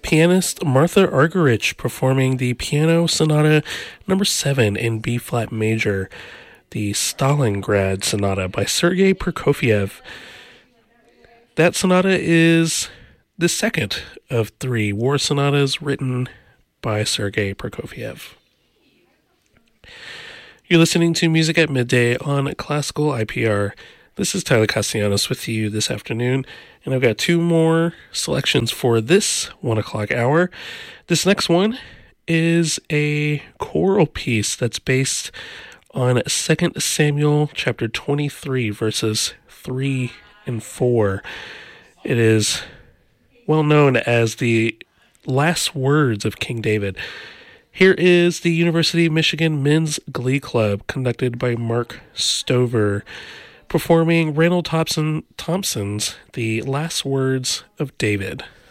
pianist Martha Argerich performing the Piano Sonata number 7 in B-flat major, the Stalingrad Sonata by Sergei Prokofiev. That sonata is the second of 3 war sonatas written by Sergei Prokofiev. You're listening to Music at Midday on Classical IPR. This is Tyler Castellanos with you this afternoon, and I've got 2 more selections for this 1 o'clock hour. This next one is a choral piece that's based on 2 Samuel chapter 23, verses 3 and 4. It is well known as the last words of King David. Here is the University of Michigan Men's Glee Club, conducted by Mark Stover, performing Randall Thompson's The Last Words of David.